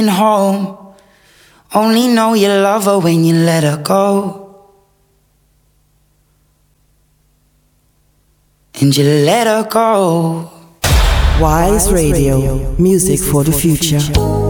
home. Only know you love her when you let her go. And you let her go. Wise Radio, music for the future.